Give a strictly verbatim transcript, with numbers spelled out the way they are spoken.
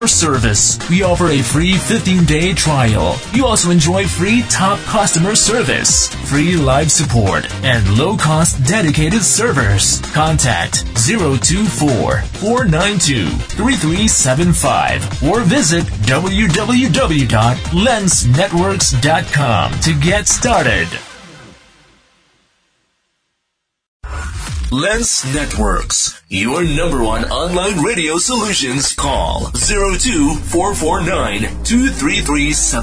service. We offer a free fifteen-day trial. You also enjoy free top customer service, free live support, and low-cost dedicated servers. Contact zero two four, four nine two, three three seven five or visit w w w dot lens networks dot com to get started. Lens Networks, your number one online radio solutions. Call zero two four four nine two three three seven.